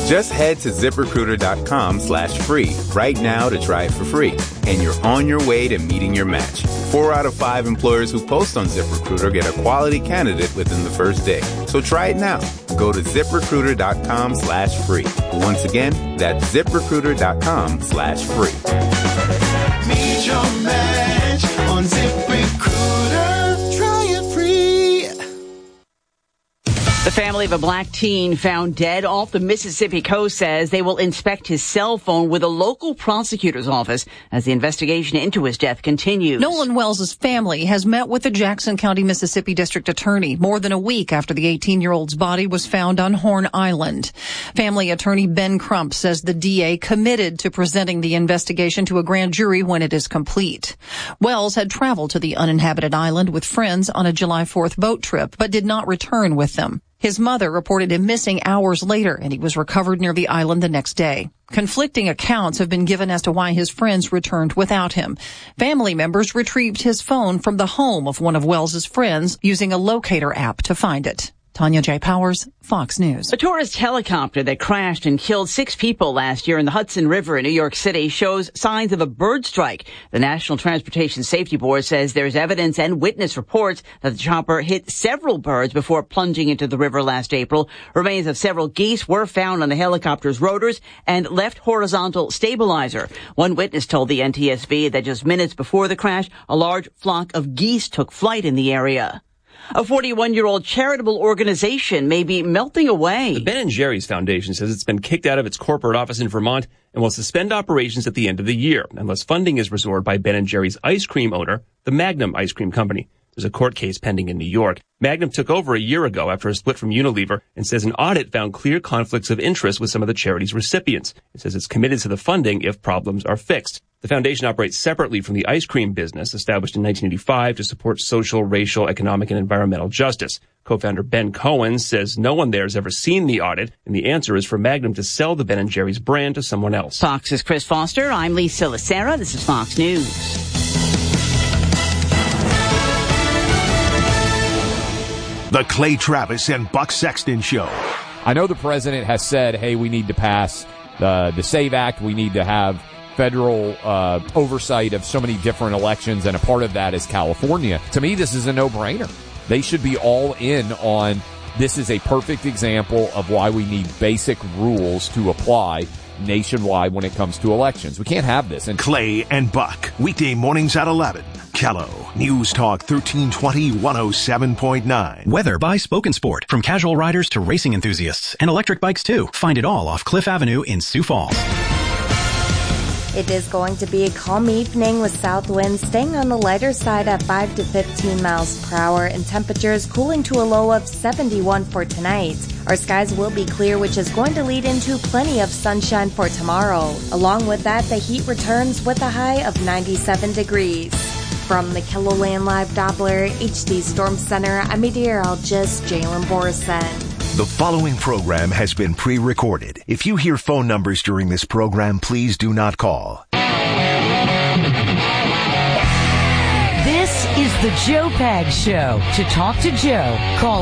Just head to ZipRecruiter.com/free right now to try it for free. And you're on your way to meeting your match. 4 out of 5 employers who post on ZipRecruiter get a quality candidate within the first day. So try it now. Go to ZipRecruiter.com/free. Once again, that's ZipRecruiter.com/free. Meet your match on ZipRecruiter. Try it free. The family of a black teen found dead off the Mississippi coast says they will inspect his cell phone with a local prosecutor's office as the investigation into his death continues. Nolan Wells' family has met with the Jackson County, Mississippi District Attorney more than a week after the 18-year-old's body was found on Horn Island. Family attorney Ben Crump says the DA committed to presenting the investigation to a grand jury when it is complete. Wells had traveled to the uninhabited island with friends on a July 4th boat trip, but did not return with them. His mother reported him missing hours later, and he was recovered near the island the next day. Conflicting accounts have been given as to why his friends returned without him. Family members retrieved his phone from the home of one of Wells's friends using a locator app to find it. Tanya J. Powers, Fox News. A tourist helicopter that crashed and killed 6 people last year in the Hudson River in New York City shows signs of a bird strike. The National Transportation Safety Board says there's evidence and witness reports that the chopper hit several birds before plunging into the river last April. Remains of several geese were found on the helicopter's rotors and left horizontal stabilizer. One witness told the NTSB that just minutes before the crash, a large flock of geese took flight in the area. A 41-year-old charitable organization may be melting away. The Ben & Jerry's Foundation says it's been kicked out of its corporate office in Vermont and will suspend operations at the end of the year unless funding is restored by Ben & Jerry's ice cream owner, the Magnum Ice Cream Company. There's a court case pending in New York. Magnum took over a year ago after a split from Unilever and says an audit found clear conflicts of interest with some of the charity's recipients. It says it's committed to the funding if problems are fixed. The foundation operates separately from the ice cream business, established in 1985 to support social, racial, economic, and environmental justice. Co-founder Ben Cohen says no one there has ever seen the audit, and the answer is for Magnum to sell the Ben & Jerry's brand to someone else. Fox's Chris Foster. I'm Lisa Lacera. This is Fox News. The Clay Travis and Buck Sexton Show. I know the president has said, hey, we need to pass the SAVE Act. We need to have federal oversight of so many different elections, and a part of that is California. To me, this is a no-brainer. They should be all in on this is a perfect example of why we need basic rules to apply nationwide when it comes to elections. We can't have this. And Clay and Buck, weekday mornings at 11. Kello, News Talk 1320 107.9. Weather by Spoken Sport. From casual riders to racing enthusiasts and electric bikes too. Find it all off Cliff Avenue in Sioux Falls. It is going to be a calm evening with south winds staying on the lighter side at 5 to 15 miles per hour and temperatures cooling to a low of 71 for tonight. Our skies will be clear, which is going to lead into plenty of sunshine for tomorrow. Along with that, the heat returns with a high of 97 degrees. From the KELOLAND Live Doppler HD Storm Center, I'm meteorologist Jalen Borison. The following program has been pre-recorded. If you hear phone numbers during this program, please do not call. This is the Joe Pags Show. To talk to Joe, call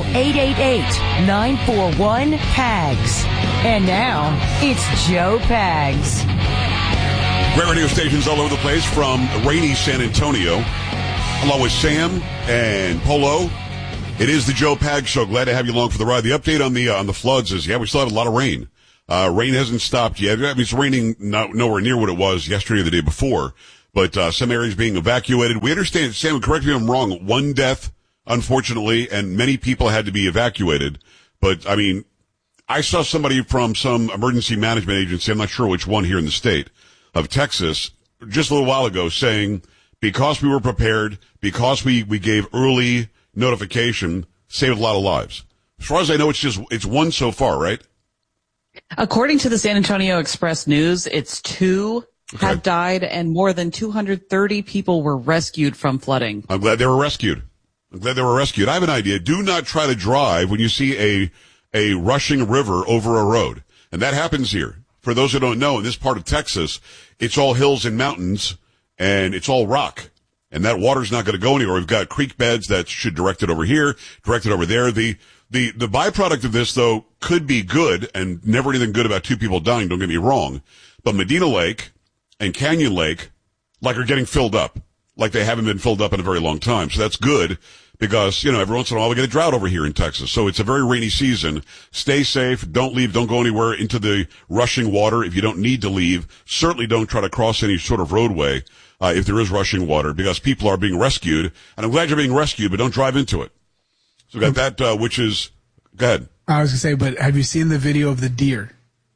888-941-PAGS. And now, it's Joe Pags. Great radio stations all over the place from rainy San Antonio. Along with Sam and Polo. It is the Joe Pags Show. Glad to have you along for the ride. The update on the floods is, we still have a lot of rain. Rain hasn't stopped yet. I mean, it's raining nowhere near what it was yesterday or the day before, but some areas being evacuated. We understand, Sam, correct me if I'm wrong, 1 death, unfortunately, and many people had to be evacuated. But, I mean, I saw somebody from some emergency management agency, I'm not sure which one here in the state of Texas, just a little while ago saying, because we were prepared, because we gave early notification, saved a lot of lives. As far as I know, it's one so far, right? According to the San Antonio Express News, it's 2 have died and more than 230 people were rescued from flooding. I'm glad they were rescued. I have an idea. Do not try to drive when you see a rushing river over a road. And that happens here. For those who don't know, in this part of Texas, it's all hills and mountains and it's all rock. And that water's not going to go anywhere. We've got creek beds that should direct it over here, direct it over there. The The byproduct of this, though, could be good, and never anything good about two people dying, don't get me wrong. But Medina Lake and Canyon Lake, are getting filled up, like they haven't been filled up in a very long time. So that's good, because, every once in a while we get a drought over here in Texas. So it's a very rainy season. Stay safe. Don't leave. Don't go anywhere into the rushing water if you don't need to leave. Certainly don't try to cross any sort of roadway if there is rushing water, because people are being rescued. And I'm glad you're being rescued, but don't drive into it. So we got that, which is, go ahead. I was going to say, but have you seen the video of the deer?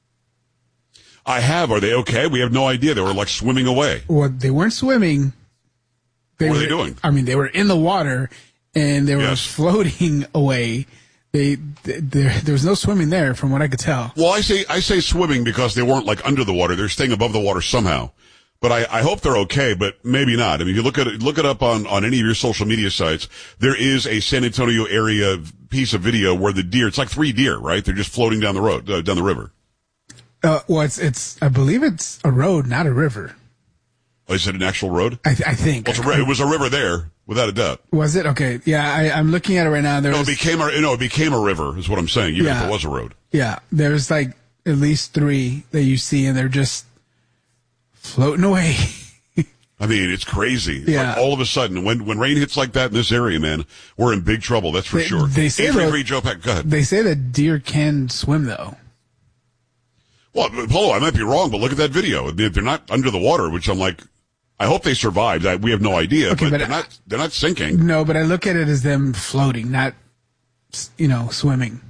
I have. Are they okay? We have no idea. They were swimming away. Well, they weren't swimming. What were they doing? I mean, they were in the water and they were floating away. There was no swimming there from what I could tell. Well, I say swimming because they weren't under the water. They're staying above the water somehow. But I hope they're okay, but maybe not. I mean, you look it up on any of your social media sites. There is a San Antonio area piece of video where the deer, it's like 3 deer, right? They're just floating down the road, down the river. Well, I believe it's a road, not a river. Oh, is it an actual road? I think. Well, it was a river there, without a doubt. Was it? Okay. Yeah, I'm looking at it right now. It became a river, is what I'm saying, even if it was a road. Yeah. There's at least 3 that you see, and they're just floating away. I mean, it's crazy. Yeah. All of a sudden, when rain hits like that in this area, man, we're in big trouble. That's for sure. They say 833 Joe Pack, go ahead. They say that deer can swim, though. Well, Polo, I might be wrong, but look at that video. They're not under the water, which I'm I hope they survived. We have no idea, okay, but they're not sinking. No, but I look at it as them floating, not, swimming.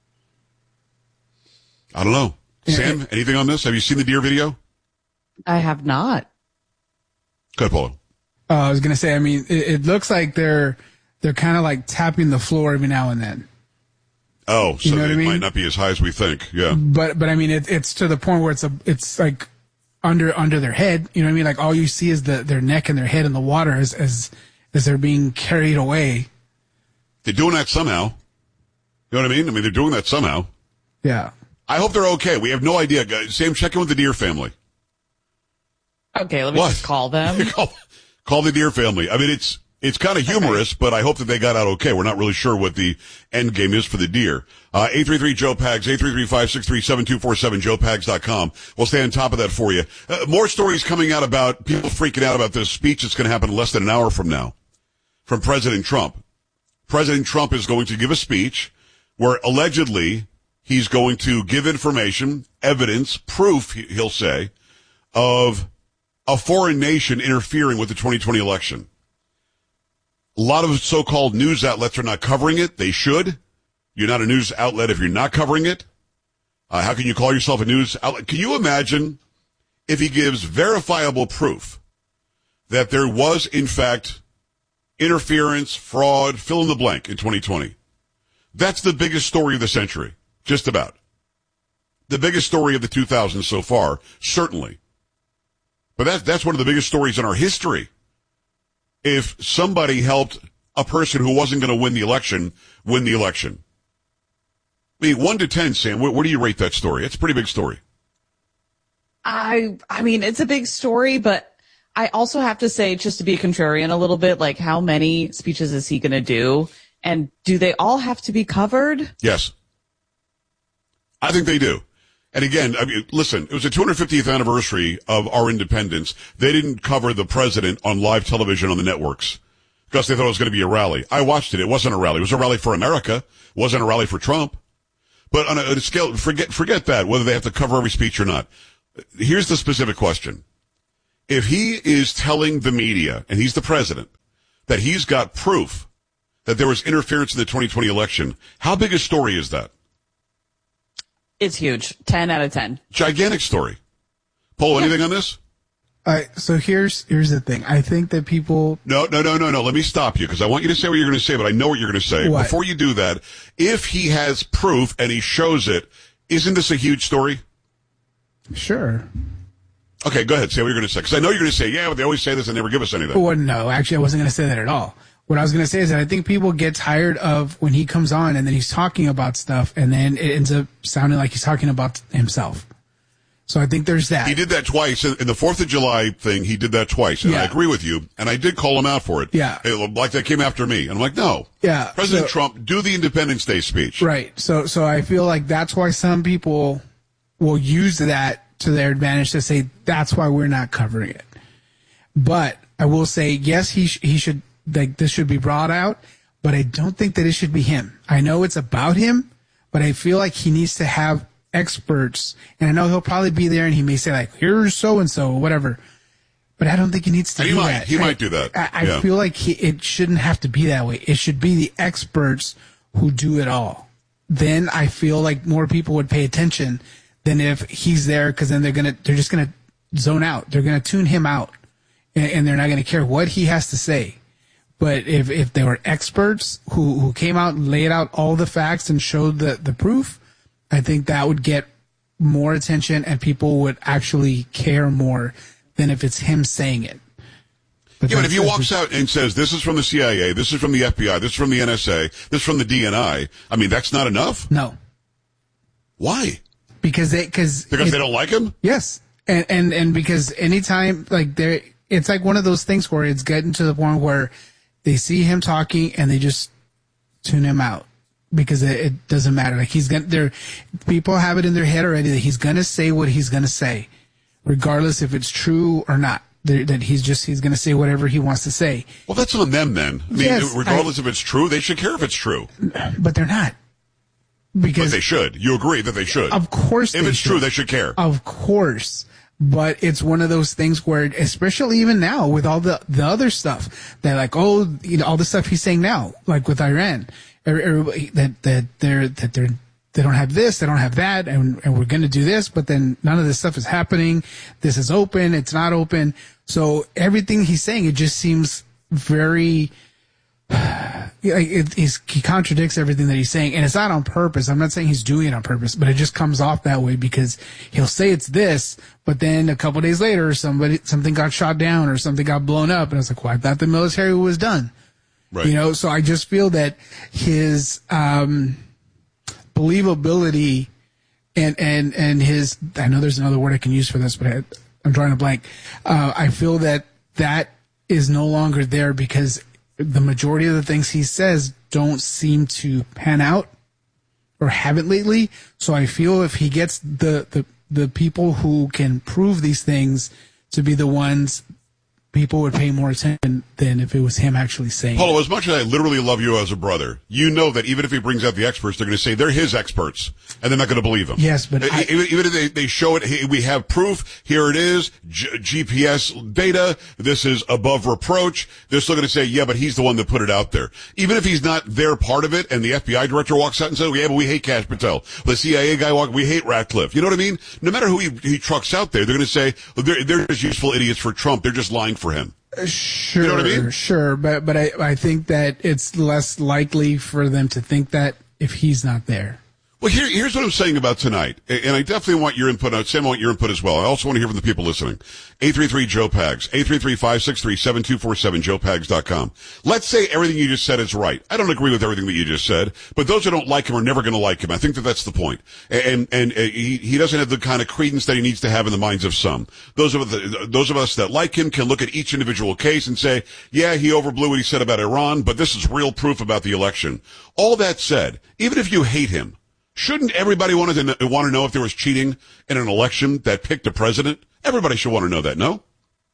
I don't know. Sam, anything on this? Have you seen the deer video? I have not. Go ahead, Polo. I was going to say, I mean, it looks like they're kind of tapping the floor every now and then. Oh, so it might not be as high as we think. Yeah. But I mean, it's to the point where it's under their head. You know what I mean? All you see is their neck and their head in the water as they're being carried away. They're doing that somehow. You know what I mean? I mean, they're doing that somehow. Yeah. I hope they're okay. We have no idea, guys. Sam, check in with the deer family. Okay, let me just call them. Call the deer family. I mean, it's kind of humorous, but I hope that they got out okay. We're not really sure what the end game is for the deer. 833-JOE-PAGS, 833-563-7247, joepags.com. We'll stay on top of that for you. More stories coming out about people freaking out about this speech that's going to happen less than an hour from now from President Trump. President Trump is going to give a speech where allegedly he's going to give information, evidence, proof, he'll say, of a foreign nation interfering with the 2020 election. A lot of so-called news outlets are not covering it. They should. You're not a news outlet if you're not covering it. How can you call yourself a news outlet? Can you imagine if he gives verifiable proof that there was, in fact, interference, fraud, fill in the blank in 2020? That's the biggest story of the century, just about. The biggest story of the 2000s so far, certainly. But that's one of the biggest stories in our history. If somebody helped a person who wasn't going to win the election win the election. I mean, 1 to 10, Sam, where do you rate that story? It's a pretty big story. I mean, it's a big story, but I also have to say, just to be contrarian a little bit, how many speeches is he going to do? And do they all have to be covered? Yes. I think they do. And again, I mean, listen, it was the 250th anniversary of our independence. They didn't cover the president on live television on the networks because they thought it was going to be a rally. I watched it. It wasn't a rally. It was a rally for America. It wasn't a rally for Trump. But on a scale, forget that, whether they have to cover every speech or not. Here's the specific question. If he is telling the media, and he's the president, that he's got proof that there was interference in the 2020 election, how big a story is that? It's huge. 10 out of 10. Gigantic story. Paul, anything on this? So here's the thing. I think that people... No. Let me stop you because I want you to say what you're going to say, but I know what you're going to say. What? Before you do that, if he has proof and he shows it, isn't this a huge story? Sure. Okay, go ahead. Say what you're going to say. Because I know you're going to say, yeah, but they always say this and never give us anything. Well, no, actually, I wasn't going to say that at all. What I was going to say is that I think people get tired of when he comes on and then he's talking about stuff and then it ends up sounding like he's talking about himself. So I think there's that. He did that twice. In the 4th of July thing, he did that twice. And I agree with you. And I did call him out for it. Yeah. Like that came after me. And I'm like, no. Yeah. President Trump, do the Independence Day speech. Right. So I feel like that's why some people will use that to their advantage to say that's why we're not covering it. But I will say, yes, he should, like, this should be brought out, but I don't think that it should be him. I know it's about him, but I feel like he needs to have experts, and I know he'll probably be there and he may say, like, here's so-and-so, or whatever. But I don't think he needs to do that. He might do that. I feel like it shouldn't have to be that way. It should be the experts who do it all. Then I feel like more people would pay attention than if he's there, because then they're just gonna zone out. They're gonna tune him out, and they're not gonna care what he has to say. But if there were experts who came out and laid out all the facts and showed the proof, I think that would get more attention and people would actually care more than if it's him saying it. But if he walks out and says, this is from the CIA, this is from the FBI, this is from the NSA, this is from the DNI, I mean, that's not enough? No. Why? Because they don't like him? Yes. And because anytime, like, it's like one of those things where it's getting to the point where they see him talking and they just tune him out. Because it doesn't matter. Like, people have it in their head already that he's gonna say what he's gonna say, regardless if it's true or not. That he's gonna say whatever he wants to say. Well, that's on them then. I mean, regardless if it's true, they should care if it's true. But they're not. But they should. You agree that they should. Of course. If it's true, they should care. Of course. But it's one of those things where, especially even now with all the other stuff, they're like, all the stuff he's saying now, like with Iran. Everybody that they don't have this, they don't have that, and we're going to do this, but then none of this stuff is happening. This is open, it's not open. So everything he's saying, it just seems very, he contradicts everything that he's saying, and it's not on purpose. I'm not saying he's doing it on purpose, but it just comes off that way because he'll say it's this, but then a couple days later, something got shot down or something got blown up, and it's like, well, I thought the military was done. Right. So I just feel that his believability and his, I know there's another word I can use for this, but I'm drawing a blank. I feel that is no longer there because the majority of the things he says don't seem to pan out or haven't lately. So I feel if he gets the people who can prove these things to be the ones, people would pay more attention than if it was him actually saying Paulo, as much as I literally love you as a brother, you know that even if he brings out the experts, they're going to say they're his experts, and they're not going to believe him. Yes, but even if they show it, hey, we have proof, here it is, GPS data, this is above reproach, they're still going to say, yeah, but he's the one that put it out there. Even if he's not their part of it, and the FBI director walks out and says, yeah, but we hate Kash Patel. The CIA guy we hate Ratcliffe. You know what I mean? No matter who he trucks out there, they're going to say, they're just useful idiots for Trump, they're just lying for him. Sure, you know what I mean? Sure, but I think that it's less likely for them to think that if he's not there. Well, here's what I'm saying about tonight, and I definitely want your input. Sam, I want your input as well. I also want to hear from the people listening. 833-JOE-PAGS, 833-563-7247, joepags.com. Let's say everything you just said is right. I don't agree with everything that you just said, but those who don't like him are never going to like him. I think that that's the point. And he doesn't have the kind of credence that he needs to have in the minds of some. Those of us that like him can look at each individual case and say, yeah, he overblew what he said about Iran, but this is real proof about the election. All that said, even if you hate him, shouldn't everybody want to know if there was cheating in an election that picked a president? Everybody should want to know that, no?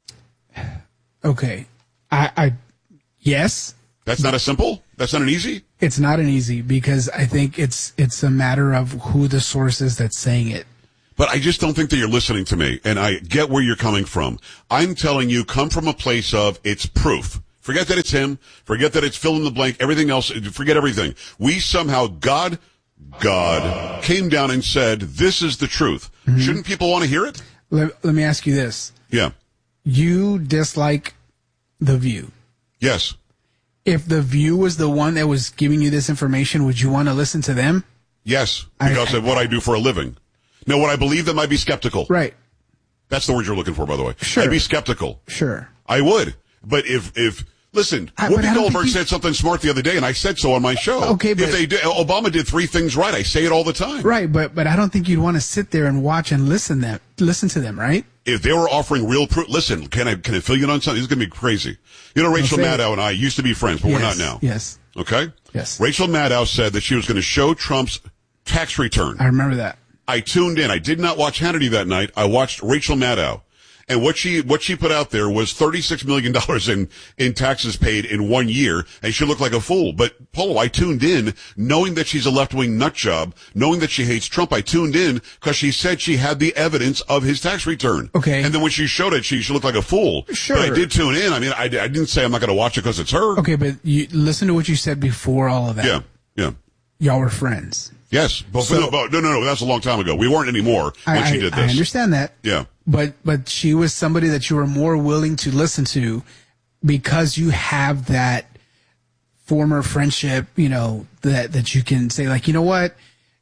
Okay. Yes. That's not as simple? That's not an easy? It's not an easy because I think it's a matter of who the source is that's saying it. But I just don't think that you're listening to me, and I get where you're coming from. I'm telling you, come from a place of it's proof. Forget that it's him. Forget that it's fill in the blank. Everything else, forget everything. We somehow, God came down and said, this is the truth. Mm-hmm. Shouldn't people want to hear it? Let me ask you this. Yeah. You dislike The View. Yes. If The View was the one that was giving you this information, would you want to listen to them? Yes, because of what I do for a living. Now, what I believe, them, I'd be skeptical. Right. That's the word you're looking for, by the way. Sure. I'd be skeptical. Sure. I would. But if Listen, but Whoopi I don't Goldberg think said something smart the other day, and I said so on my show. Okay, but Obama did 3 things right. I say it all the time. Right, but I don't think you'd want to sit there and watch and listen to them, right? If they were offering real proof, listen, can I fill you in on something? This is going to be crazy. You know, Rachel Maddow and I used to be friends, but we're not now. Yes. Okay? Yes. Rachel Maddow said that she was going to show Trump's tax return. I remember that. I tuned in. I did not watch Hannity that night. I watched Rachel Maddow. And what she put out there was $36 million in taxes paid in 1 year, and she looked like a fool. But Polo, I tuned in knowing that she's a left-wing nut job, knowing that she hates Trump. I tuned in because she said she had the evidence of his tax return. Okay. And then when she showed it, she looked like a fool. Sure. But I did tune in. I mean, I didn't say I'm not going to watch it because it's her. Okay, but you listen to what you said before all of that. Yeah. Y'all were friends. Yes. But no, that's a long time ago. We weren't anymore when she did this. I understand that. Yeah. But she was somebody that you were more willing to listen to because you have that former friendship, you know, that you can say, like, you know what?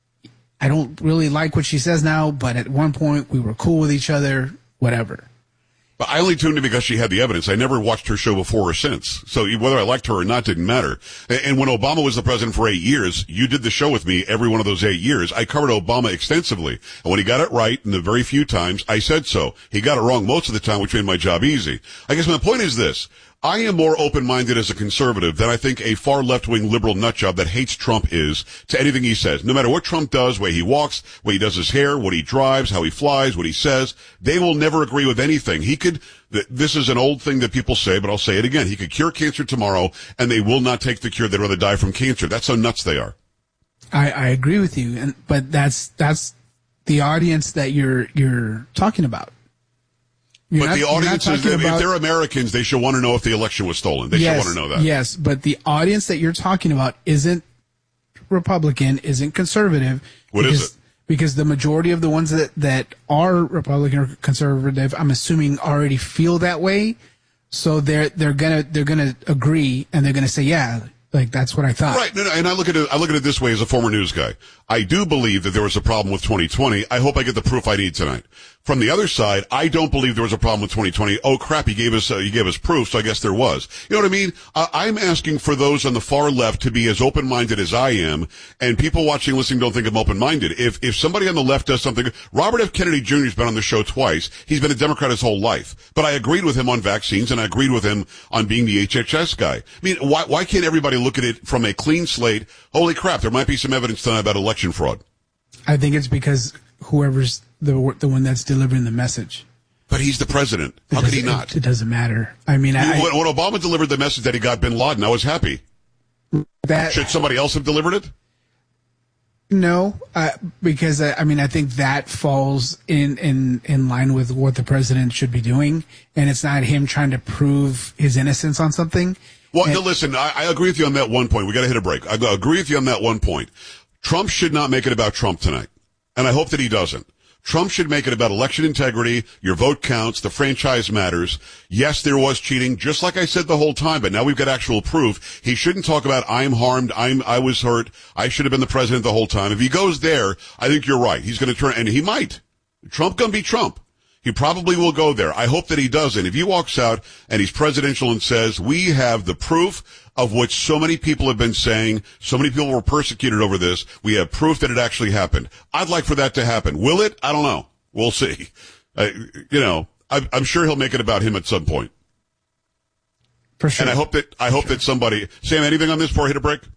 I don't really like what she says now, but at one point we were cool with each other, whatever. But I only tuned in because she had the evidence. I never watched her show before or since. So whether I liked her or not didn't matter. And when Obama was the president for 8 years, you did the show with me every one of those 8 years. I covered Obama extensively. And when he got it right, in the very few times, I said so. He got it wrong most of the time, which made my job easy. I guess my point is this. I am more open-minded as a conservative than I think a far left-wing liberal nutjob that hates Trump is to anything he says. No matter what Trump does, way he walks, way he does his hair, what he drives, how he flies, what he says, they will never agree with anything. This is an old thing that people say, but I'll say it again. He could cure cancer tomorrow, and they will not take the cure. They'd rather die from cancer. That's how nuts they are. I agree with you, but that's the audience that you're talking about. But the audience is, if they're Americans, they should want to know if the election was stolen. They should want to know that. Yes, but the audience that you're talking about isn't Republican, isn't conservative. What is it? Because the majority of the ones that are Republican or conservative, I'm assuming already feel that way. So they're gonna agree, and they're gonna say, yeah, like that's what I thought. Right. No, and I look at it this way as a former news guy. I do believe that there was a problem with 2020. I hope I get the proof I need tonight. From the other side, I don't believe there was a problem with 2020. Oh crap, he gave us proof, so I guess there was. You know what I mean? I'm asking for those on the far left to be as open-minded as I am, and people watching and listening don't think I'm open-minded. If somebody on the left does something, Robert F. Kennedy Jr. has been on the show twice. He's been a Democrat his whole life. But I agreed with him on vaccines, and I agreed with him on being the HHS guy. I mean, why can't everybody look at it from a clean slate? Holy crap, there might be some evidence tonight about election fraud. I think it's because whoever's the one that's delivering the message. But he's the president. How could he not? It doesn't matter. I mean, when Obama delivered the message that he got bin Laden, I was happy. Should somebody else have delivered it? No, because I mean, I think that falls in line with what the president should be doing, and it's not him trying to prove his innocence on something. Well, no, listen, I agree with you on that one point. We got to hit a break. I agree with you on that one point. Trump should not make it about Trump tonight, and I hope that he doesn't. Trump should make it about election integrity, your vote counts, the franchise matters. Yes, there was cheating, just like I said the whole time, but now we've got actual proof. He shouldn't talk about I'm harmed, I was hurt, I should have been the president the whole time. If he goes there, I think you're right. He's going to turn, and he might. Trump going to be Trump. He probably will go there. I hope that he doesn't. If he walks out and he's presidential and says, we have the proof of what so many people have been saying, so many people were persecuted over this, we have proof that it actually happened. I'd like for that to happen. Will it? I don't know. We'll see. I'm sure he'll make it about him at some point. For sure. And I hope that somebody, Sam, anything on this before I hit a break?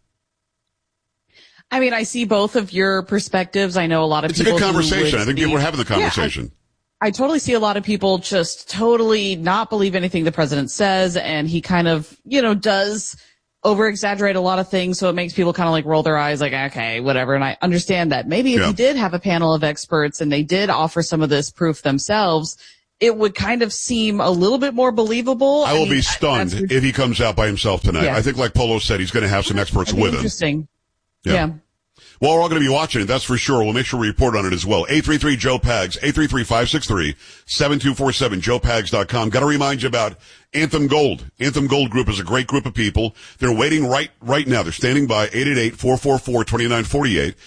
I mean, I see both of your perspectives. I know a lot of people. It's a good conversation. I think people are having the conversation. Yeah, I totally see a lot of people just totally not believe anything the president says, and he kind of, does over-exaggerate a lot of things, so it makes people kind of like roll their eyes like, okay, whatever, and I understand that. Maybe if he did have a panel of experts and they did offer some of this proof themselves, it would kind of seem a little bit more believable. I will be stunned if he comes out by himself tonight. Yeah. I think like Polo said, he's going to have some experts with him. Interesting. Yeah. Well, we're all going to be watching it, that's for sure. We'll make sure we report on it as well. 833-JOE-PAGS, 833-563-7247, joepags.com. Got to remind you about Anthem Gold. Anthem Gold Group is a great group of people. They're waiting right now. They're standing by 888-444-2948,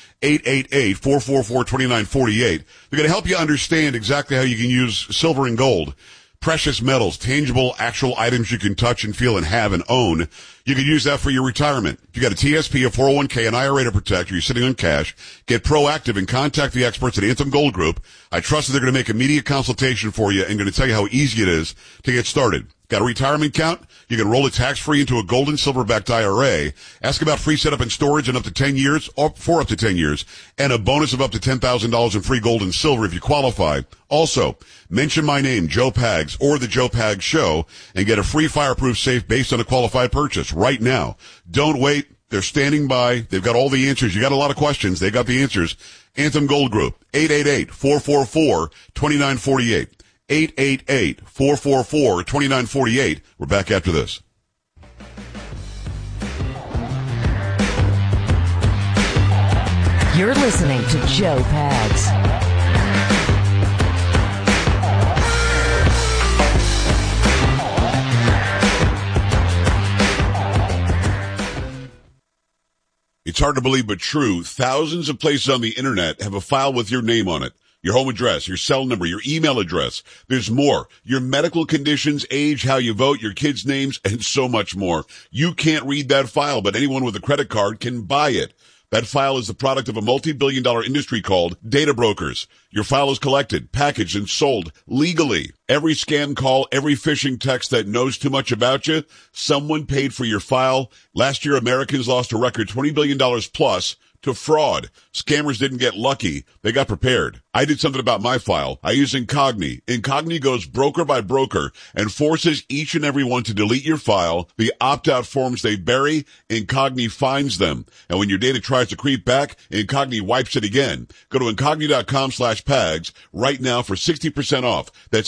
888-444-2948. They're going to help you understand exactly how you can use silver and gold. precious metals, tangible, actual items you can touch and feel and have and own. You can use that for your retirement. If you got a TSP, a 401k, an IRA to protect, or you're sitting on cash, get proactive and contact the experts at Anthem Gold Group. I trust that they're going to make immediate consultation for you and going to tell you how easy it is to get started. Got a retirement account? You can roll it tax-free into a gold and silver-backed IRA. Ask about free setup and storage in up to 10 years, or for up to 10 years, and a bonus of up to $10,000 in free gold and silver if you qualify. Also, mention my name, Joe Pags, or The Joe Pags Show, and get a free fireproof safe based on a qualified purchase right now. Don't wait. They're standing by. They've got all the answers. You got a lot of questions. They got the answers. Anthem Gold Group, 888-444-2948. 888-444-2948. We're back after this. You're listening to Joe Pags. It's hard to believe, but true. Thousands of places on the internet have a file with your name on it. Your home address, your cell number, your email address. There's more. Your medical conditions, age, how you vote, your kids' names, and so much more. You can't read that file, but anyone with a credit card can buy it. That file is the product of a multi-billion-dollar industry called data brokers. Your file is collected, packaged, and sold legally. Every scam call, every phishing text that knows too much about you, someone paid for your file. Last year, Americans lost a record $20 billion plus to fraud. Scammers didn't get lucky. They got prepared. I did something about my file. I use Incogni. Incogni goes broker by broker and forces each and every one to delete your file. The opt-out forms they bury, Incogni finds them. And when your data tries to creep back, Incogni wipes it again. Go to Incogni.com/Pags right now for 60% off. That's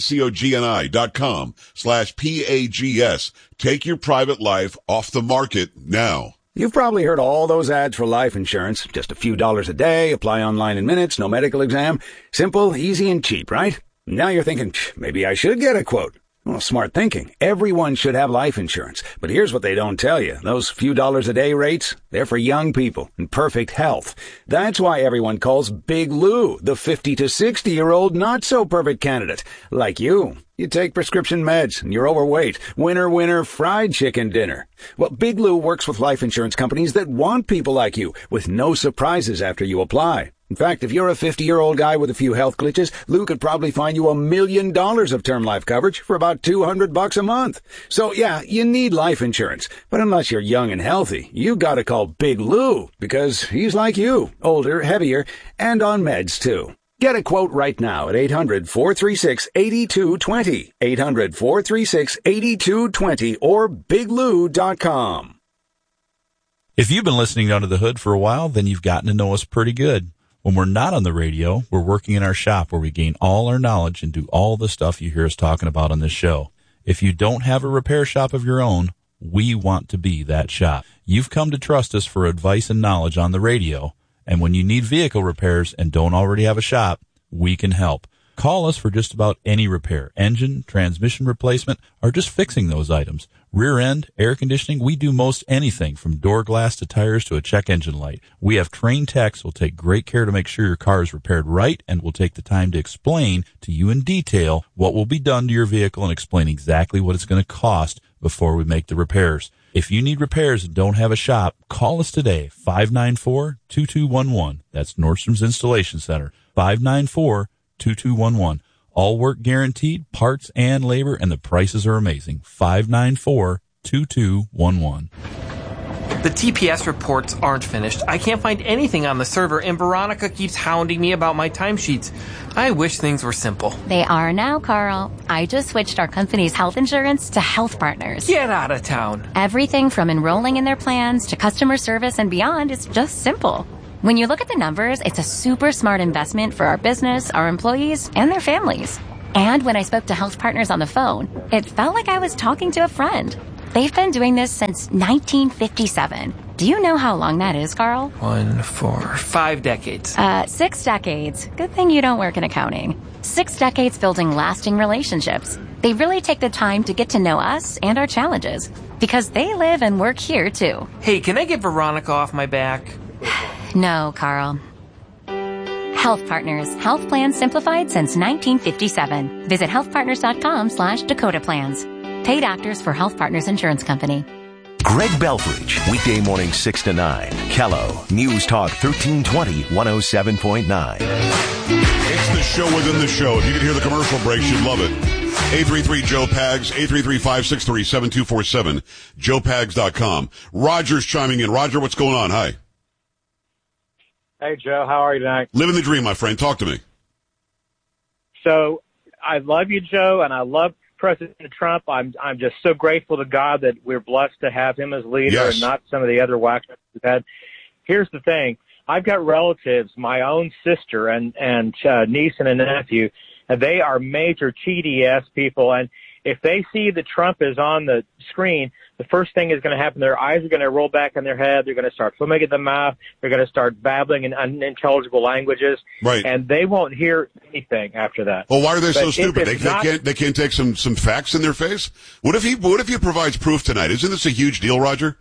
INCOGNI.com/PAGS. Take your private life off the market now. You've probably heard all those ads for life insurance. Just a few dollars a day, apply online in minutes, no medical exam. Simple, easy, and cheap, right? Now you're thinking, maybe I should get a quote. Well, smart thinking. Everyone should have life insurance. But here's what they don't tell you. Those few dollars a day rates, they're for young people in perfect health. That's why everyone calls Big Lou the 50 to 60-year-old not-so-perfect candidate. Like you. You take prescription meds and you're overweight. Winner, winner, fried chicken dinner. Well, Big Lou works with life insurance companies that want people like you with no surprises after you apply. In fact, if you're a 50-year-old guy with a few health glitches, Lou could probably find you $1 million of term life coverage for about $200 a month. So yeah, you need life insurance. But unless you're young and healthy, you gotta call Big Lou because he's like you, older, heavier, and on meds too. Get a quote right now at 800-436-8220, 800-436-8220, or biglou.com. If you've been listening to Under the Hood for a while, then you've gotten to know us pretty good. When we're not on the radio, we're working in our shop where we gain all our knowledge and do all the stuff you hear us talking about on this show. If you don't have a repair shop of your own, we want to be that shop. You've come to trust us for advice and knowledge on the radio, and when you need vehicle repairs and don't already have a shop, we can help. Call us for just about any repair, engine, transmission replacement, or just fixing those items. Rear end, air conditioning, we do most anything from door glass to tires to a check engine light. We have trained techs who will take great care to make sure your car is repaired right and will take the time to explain to you in detail what will be done to your vehicle and explain exactly what it's going to cost before we make the repairs. If you need repairs and don't have a shop, call us today, 594-2211. That's Nordstrom's Installation Center, 594-2211. All work guaranteed, parts and labor, and the prices are amazing. 594-2211. The TPS reports aren't finished. I can't find anything on the server, and Veronica keeps hounding me about my timesheets. I wish things were simple. They are now, Carl. I just switched our company's health insurance to Health Partners. Get out of town. Everything from enrolling in their plans to customer service and beyond is just simple. When you look at the numbers, it's a super smart investment for our business, our employees, and their families. And when I spoke to Health Partners on the phone, it felt like I was talking to a friend. They've been doing this since 1957. Do you know how long that is, Carl? 1, 4, 5 decades. 6 decades. Good thing you don't work in accounting. 6 decades building lasting relationships. They really take the time to get to know us and our challenges because they live and work here, too. Hey, can I get Veronica off my back? No, Carl. Health Partners. Health plans simplified since 1957. Visit healthpartners.com/Dakota Plans. Paid actors for Health Partners Insurance Company. Greg Belfridge, weekday morning 6 to 9. Kello, News Talk 1320, 107.9. It's the show within the show. If you could hear the commercial breaks, you'd love it. 833-JOE-PAGS, 833-563-7247, joepags.com. Roger's chiming in. Roger, what's going on? Hi. Hey, Joe. How are you tonight? Living the dream, my friend. Talk to me. So, I love you, Joe, and I love President Trump. I'm just so grateful to God that we're blessed to have him as leader and not some of the other whackers we've had. Here's the thing. I've got relatives, my own sister and niece and a nephew, and they are major TDS people. And if they see that Trump is on the screen, the first thing is going to happen. Their eyes are going to roll back in their head. They're going to start foaming at the mouth. They're going to start babbling in unintelligible languages. Right. And they won't hear anything after that. Well, why are they so But stupid? if They can't take some facts in their face? What if he provides proof tonight? Isn't this a huge deal, Roger?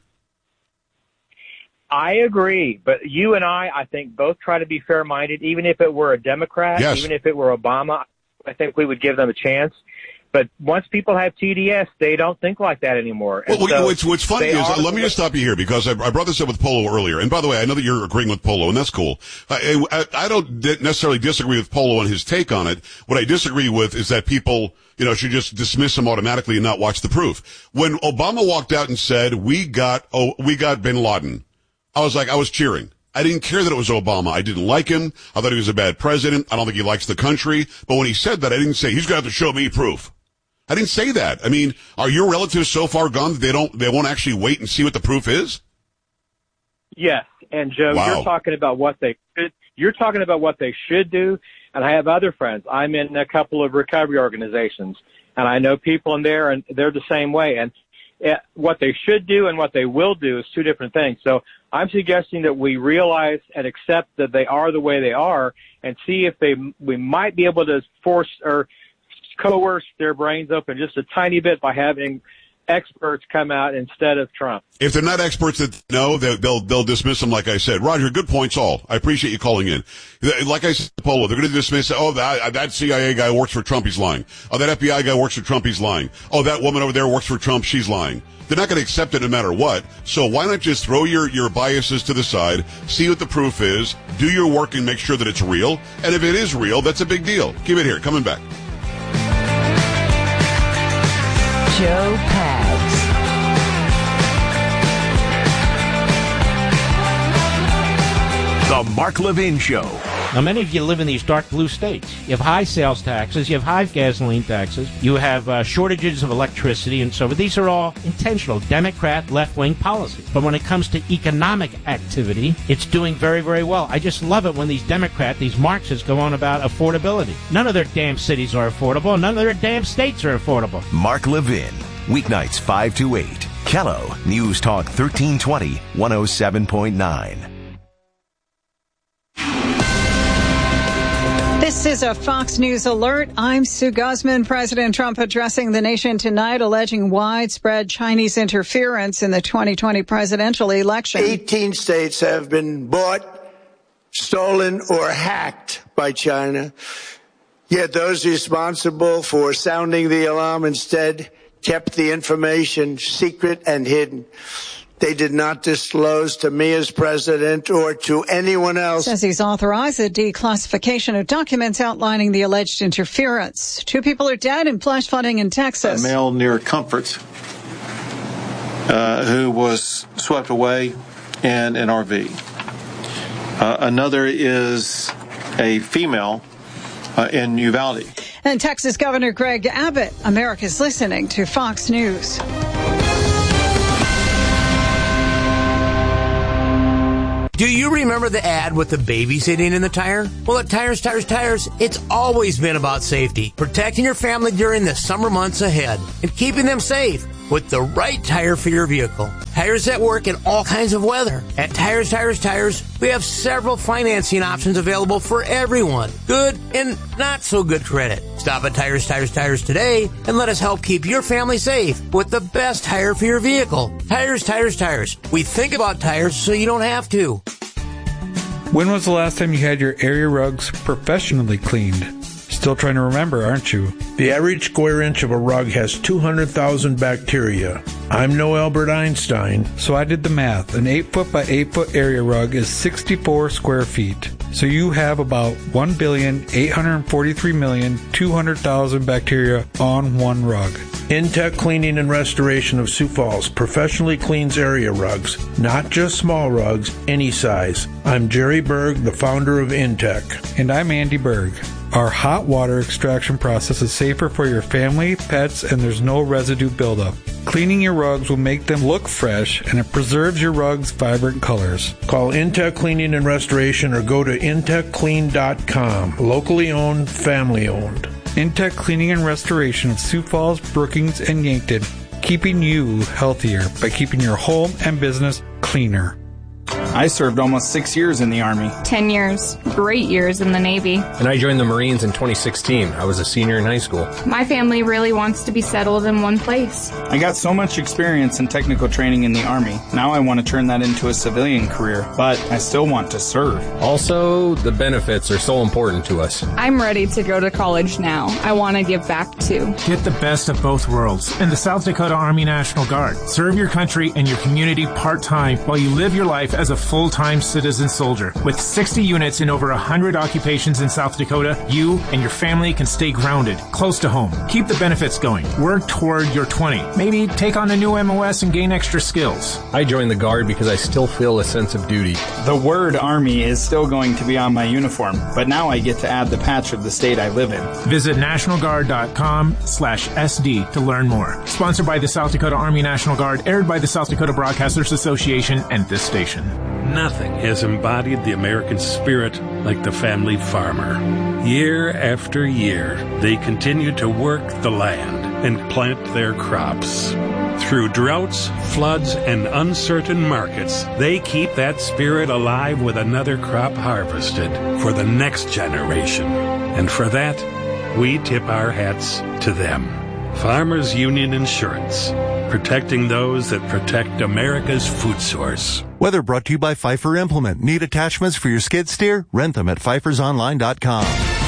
I agree, but you and I think, both try to be fair-minded. Even if it were a Democrat, Yes. even if it were Obama, I think we would give them a chance. But once people have TDS, they don't think like that anymore. And Well, so what's funny they is, are- let me just stop you here because I brought this up with Polo earlier. And by the way, I know that you're agreeing with Polo, and that's cool. I don't necessarily disagree with Polo and his take on it. What I disagree with is that people, should just dismiss him automatically and not watch the proof. When Obama walked out and said, we got bin Laden, I was cheering. I didn't care that it was Obama. I didn't like him. I thought he was a bad president. I don't think he likes the country. But when he said that, I didn't say, he's going to have to show me proof. I didn't say that. I mean, are your relatives so far gone that they won't actually wait and see what the proof is? Yes, and Joe, Wow. you're talking about what they should do, and I have other friends. I'm in a couple of recovery organizations, and I know people in there, and they're the same way. And what they should do and what they will do is two different things. So I'm suggesting that we realize and accept that they are the way they are, and see if we might be able to force or coerce their brains open just a tiny bit by having experts come out instead of Trump. If they're not experts that know, they'll dismiss them, like I said. Roger, good points all. I appreciate you calling in. Like I said, Polo, they're going to dismiss, that CIA guy works for Trump, he's lying. Oh, that FBI guy works for Trump, he's lying. Oh, that woman over there works for Trump, she's lying. They're not going to accept it no matter what. So why not just throw your biases to the side, see what the proof is, do your work and make sure that it's real. And if it is real, that's a big deal. Keep it here. Coming back. Joe Pags. The Mark Levin Show. Now, many of you live in these dark blue states. You have high sales taxes, you have high gasoline taxes, you have shortages of electricity and so forth. These are all intentional Democrat left-wing policies. But when it comes to economic activity, it's doing very, very well. I just love it when these Marxists go on about affordability. None of their damn cities are affordable. None of their damn states are affordable. Mark Levin, weeknights 5 to 8. Kello, News Talk 1320, 107.9. This is a Fox News alert. I'm Sue Guzman. President Trump addressing the nation tonight, alleging widespread Chinese interference in the 2020 presidential election. 18 states have been bought, stolen, or hacked by China. Yet those responsible for sounding the alarm instead kept the information secret and hidden. They did not disclose to me as president or to anyone else. Says he's authorized the declassification of documents outlining the alleged interference. 2 people are dead in flash flooding in Texas. A male near Comforts who was swept away in an RV. Another is a female in Uvalde. And Texas Governor Greg Abbott. America's listening to Fox News. Do you remember the ad with the baby sitting in the tire? Well, at Tires, it's always been about safety, protecting your family during the summer months ahead, and keeping them safe with the right tire for your vehicle. Tires that work in all kinds of weather. At Tires, we have several financing options available for everyone. Good and not so good credit. Stop at Tires today and let us help keep your family safe with the best tire for your vehicle. Tires. We think about tires so you don't have to. When was the last time you had your area rugs professionally cleaned? Still trying to remember, aren't you? The average square inch of a rug has 200,000 bacteria. I'm no Albert Einstein. So I did the math. An 8-foot by 8-foot area rug is 64 square feet. So you have about 1,843,200,000 bacteria on one rug. Intech Cleaning and Restoration of Sioux Falls professionally cleans area rugs, not just small rugs, any size. I'm Jerry Berg, the founder of Intech. And I'm Andy Berg. Our hot water extraction process is safer for your family, pets, and there's no residue buildup. Cleaning your rugs will make them look fresh, and it preserves your rugs' vibrant colors. Call Intech Cleaning and Restoration or go to intechclean.com. Locally owned, family owned. Intech Cleaning and Restoration of Sioux Falls, Brookings, and Yankton, keeping you healthier by keeping your home and business cleaner. I served almost 6 years in the Army. 10 years. Great years in the Navy. And I joined the Marines in 2016. I was a senior in high school. My family really wants to be settled in one place. I got so much experience and technical training in the Army. Now I want to turn that into a civilian career, but I still want to serve. Also, the benefits are so important to us. I'm ready to go to college now. I want to give back too. Get the best of both worlds in the South Dakota Army National Guard. Serve your country and your community part-time while you live your life as a full-time citizen soldier. With 60 units in over 100 occupations in South Dakota, you and your family can stay grounded, close to home. Keep the benefits going. Work toward your 20. Maybe take on a new MOS and gain extra skills. I joined the Guard because I still feel a sense of duty. The word Army is still going to be on my uniform, but now I get to add the patch of the state I live in. Visit nationalguard.com/SD to learn more. Sponsored by the South Dakota Army National Guard, aired by the South Dakota Broadcasters Association and this station. Nothing has embodied the American spirit like the family farmer. Year after year, they continue to work the land and plant their crops. Through droughts, floods, and uncertain markets, they keep that spirit alive with another crop harvested for the next generation. And for that, we tip our hats to them. Farmers Union Insurance, protecting those that protect America's food source. Weather brought to you by Pfeiffer Implement. Need attachments for your skid steer? Rent them at pfeiffersonline.com.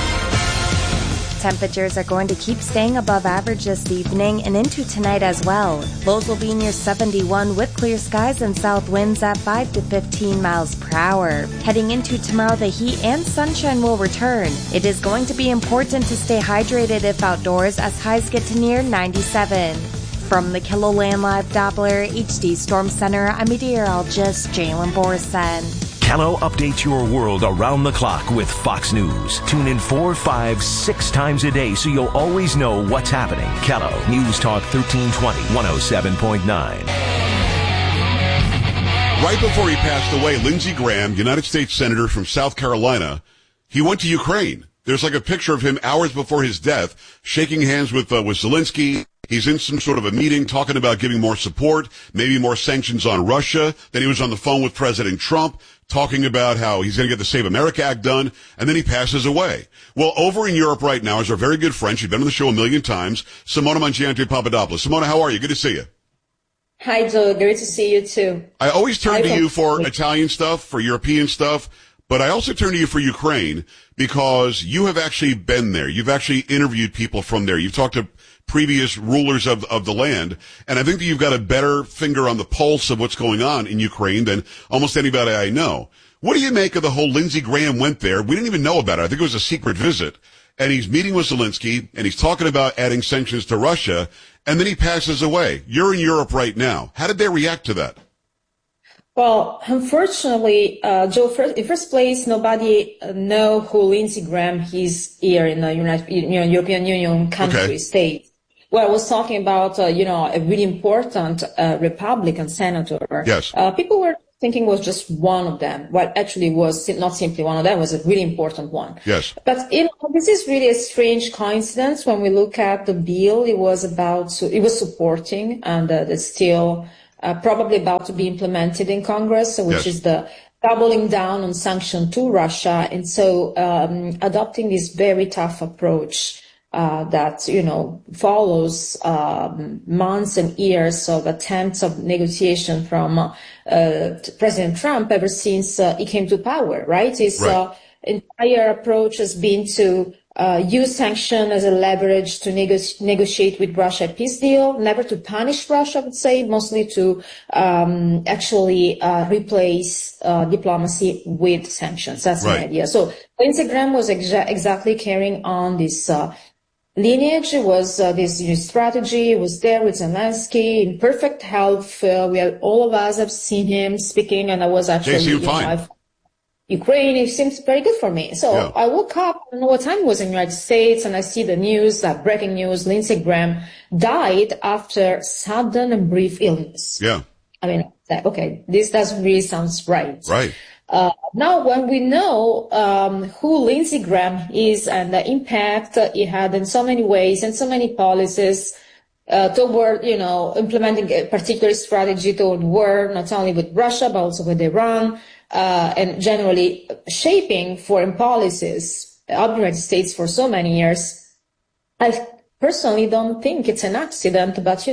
Temperatures are going to keep staying above average this evening and into tonight as well. Lows will be near 71 with clear skies and south winds at 5 to 15 miles per hour. Heading into tomorrow, the heat and sunshine will return. It is going to be important to stay hydrated if outdoors as highs get to near 97. From the KELOLAND Live Doppler HD Storm Center, I'm meteorologist Jalen Borson. Kello updates your world around the clock with Fox News. Tune in 4, 5, 6 times a day so you'll always know what's happening. Kello, News Talk 1320, 107.9. Right before he passed away, Lindsey Graham, United States Senator from South Carolina, he went to Ukraine. There's like a picture of him hours before his death, shaking hands with Zelensky. He's in some sort of a meeting talking about giving more support, maybe more sanctions on Russia. Then he was on the phone with President Trump talking about how he's going to get the Save America Act done, and then he passes away. Well, over in Europe right now is our very good friend. She's been on the show a million times, Simona Mangiante Papadopoulos. Simona, how are you? Good to see you. Hi, Joe. Great to see you, too. I always turn to you for Italian stuff, for European stuff, but I also turn to you for Ukraine because you have actually been there. You've actually interviewed people from there. You've talked to previous rulers of the land, and I think that you've got a better finger on the pulse of what's going on in Ukraine than almost anybody I know. What do you make of the whole Lindsey Graham went there? We didn't even know about it. I think it was a secret visit, and he's meeting with Zelensky, and he's talking about adding sanctions to Russia, and then he passes away. You're in Europe right now. How did they react to that? Well, unfortunately, Joe, in first place, nobody know who Lindsey Graham is here in the European Union country, state. Well, I was talking about, a really important Republican senator. Yes. People were thinking was just one of them. Well, actually was not simply one of them, it was a really important one. Yes. But, this is really a strange coincidence when we look at the bill it was supporting, and it's still probably about to be implemented in Congress, which is the doubling down on sanction to Russia. And so adopting this very tough approach that, follows months and years of attempts of negotiation from President Trump ever since he came to power, right? His entire approach has been to use sanctions as a leverage to negotiate with Russia a peace deal, never to punish Russia, I would say, mostly to actually replace diplomacy with sanctions. That's the idea. So Lindsey Graham was exactly carrying on this lineage. It was this new strategy. It was there with Zelensky in perfect health. All of us have seen him speaking, and I was actually Ukraine. It seems very good for me. So I woke up, I don't know what time it was in the United States, and I see the news, breaking news, Lindsey Graham died after sudden and brief illness. Yeah. I mean, okay, this doesn't really sound right. Right. Now, when we know who Lindsey Graham is and the impact he had in so many ways and so many policies toward, implementing a particular strategy toward war, not only with Russia, but also with Iran, and generally shaping foreign policies of the United States for so many years, I personally don't think it's an accident, but,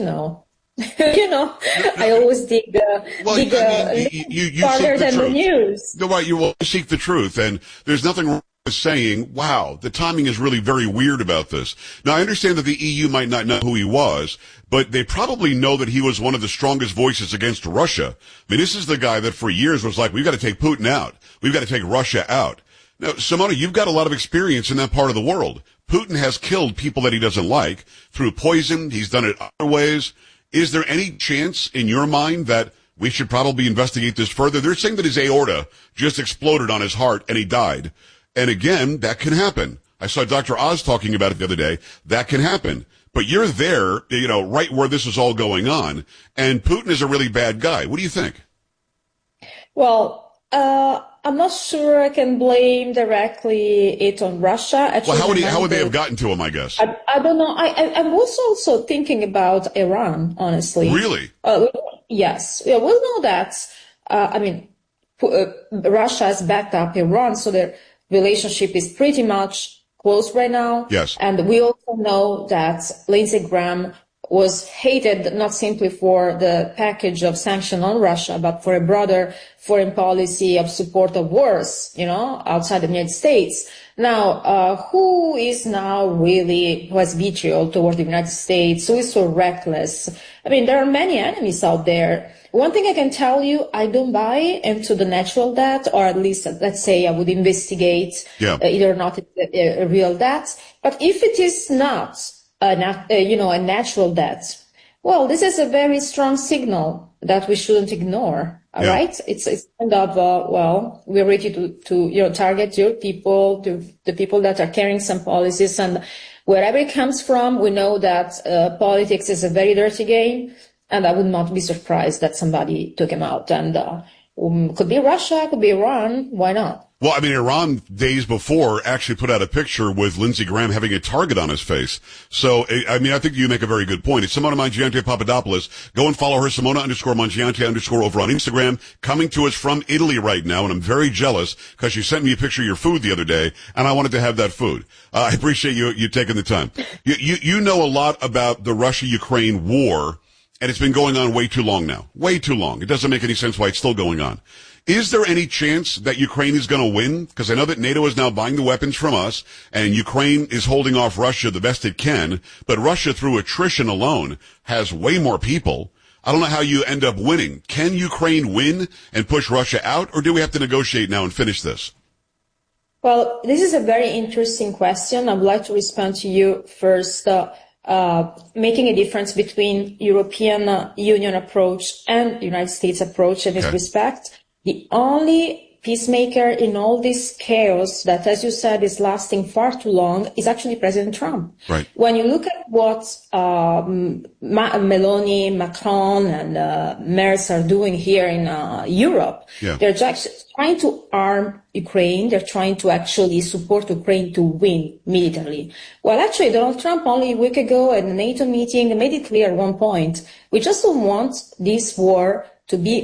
I always dig farther than the news. No, right, you will seek the truth, and there's nothing wrong with saying, wow, the timing is really very weird about this. Now, I understand that the EU might not know who he was, but they probably know that he was one of the strongest voices against Russia. I mean, this is the guy that for years was like, we've got to take Putin out. We've got to take Russia out. Now, Simona, you've got a lot of experience in that part of the world. Putin has killed people that he doesn't like through poison. He's done it other ways. Is there any chance in your mind that we should probably investigate this further? They're saying that his aorta just exploded on his heart and he died. And again, that can happen. I saw Dr. Oz talking about it the other day. That can happen. But you're there, right where this is all going on. And Putin is a really bad guy. What do you think? Well, I'm not sure I can blame directly it on Russia. Actually, well, how would they have gotten to him, I guess? I don't know. I'm also thinking about Iran, honestly. Really? Yes. Yeah, we'll know that. Russia has backed up Iran, so their relationship is pretty much close right now. Yes. And we also know that Lindsey Graham was hated not simply for the package of sanctions on Russia, but for a broader foreign policy of support of wars, outside the United States. Now, who has vitriol toward the United States? Who is so reckless? I mean, there are many enemies out there. One thing I can tell you, I don't buy into the natural death, or at least, let's say, I would investigate either or not a real death. But if it is not a natural death, well, this is a very strong signal that we shouldn't ignore. All right, it's kind of we're ready to target your people, to the people that are carrying some policies, and wherever it comes from, we know that politics is a very dirty game, and I would not be surprised that somebody took him out. And could be Russia, could be Iran. Why not? Well, I mean, Iran days before actually put out a picture with Lindsey Graham having a target on his face. So, I mean, I think you make a very good point. It's Simona Mangiante Papadopoulos. Go and follow her, Simona_Mangiante_ over on Instagram. Coming to us from Italy right now, and I'm very jealous because she sent me a picture of your food the other day, and I wanted to have that food. I appreciate you taking the time. You know a lot about the Russia-Ukraine war, and it's been going on way too long now. Way too long. It doesn't make any sense why it's still going on. Is there any chance that Ukraine is going to win? Because I know that NATO is now buying the weapons from us, and Ukraine is holding off Russia the best it can, but Russia, through attrition alone, has way more people. I don't know how you end up winning. Can Ukraine win and push Russia out, or do we have to negotiate now and finish this? Well, this is a very interesting question. I would like to respond to you first. Making a difference between European Union approach and United States approach in this respect. The only peacemaker in all this chaos that, as you said, is lasting far too long is actually President Trump. Right. When you look at what Meloni, Macron, and Merz are doing here in Europe, they're just trying to arm Ukraine. They're trying to actually support Ukraine to win militarily. Well, actually, Donald Trump only a week ago at the NATO meeting made it clear at one point, we just don't want this war to be